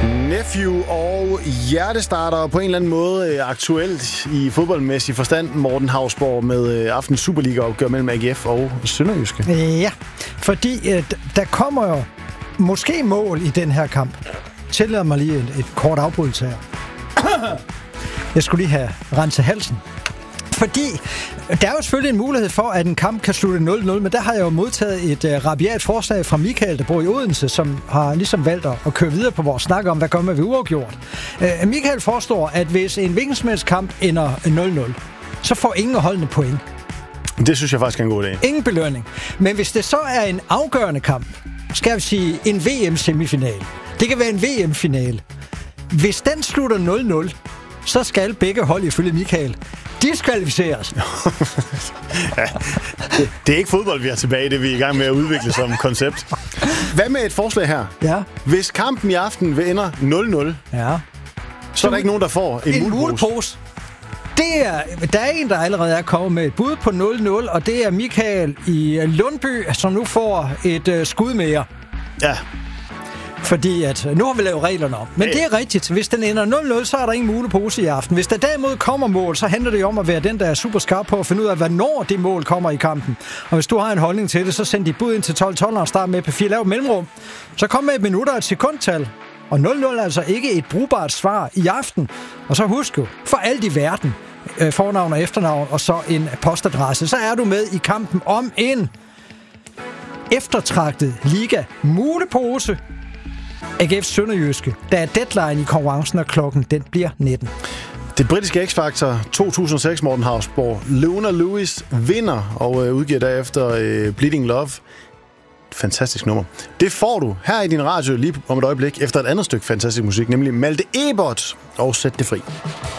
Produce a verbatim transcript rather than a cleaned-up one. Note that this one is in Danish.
Nephew og hjertestarter på en eller anden måde aktuelt i fodboldmæssig forstand. Morten Hausborg med aftens Superliga-opgør mellem A G F og Sønderjyske. Ja, fordi øh, der kommer jo måske mål i den her kamp. Tillad mig lige et, et kort afbrydelse her. Jeg skulle lige have renset halsen. Fordi der er jo selvfølgelig en mulighed for, at en kamp kan slutte nul nul, men der har jeg jo modtaget et uh, rabiat forslag fra Michael, der bor i Odense, som har ligesom valgt at køre videre på vores snak om, hvad gør man ved uafgjort. Uh, Michael foreslår, at hvis en hvilkensmældskamp ender nul nul, så får ingen af holdene point. Det synes jeg faktisk er en god idé. Ingen belønning. Men hvis det så er en afgørende kamp, skal vi sige en V M-semifinale, det kan være en V M-finale. Hvis den slutter nul nul, så skal begge hold ifølge Michael diskvalificeres. Ja, det, det er ikke fodbold, vi er tilbage. Det er vi i gang med at udvikle som koncept. Hvad med et forslag her? Ja. Hvis kampen i aften vil ender nul nul, ja. så er der ikke nogen, der får en, en mulepose. mulepose. Det er, der er en, der allerede er kommet med et bud på nul nul, og det er Michael i Lundby, som nu får et uh, skud mere. Ja. Fordi at nu har vi lavet reglerne om. Men det er rigtigt. Hvis den ender nul nul, så er der ingen mulepose i aften. Hvis der derimod kommer mål, så handler det om at være den, der er super skarp på at finde ud af, hvornår det mål kommer i kampen. Og hvis du har en holdning til det, så send dit bud ind til tolv tolv og start med P fire, lav mellemrum. Så kom med et minut og et sekundtal. Og nul nul er altså ikke et brugbart svar i aften. Og så husk jo, for alt i verden, fornavn og efternavn, og så en postadresse, så er du med i kampen om en eftertragtet liga mulepose. A G F Sønderjyske. Der er deadline i konkurrencen, og klokken den bliver nitten. Det britiske X-Factor to tusind og seks, Morten Hausborg. Luna Lewis vinder og øh, udgiver derefter øh, Bleeding Love. Fantastisk nummer. Det får du her i din radio lige om et øjeblik efter et andet stykke fantastisk musik, nemlig Malte Ebert og Sæt det fri.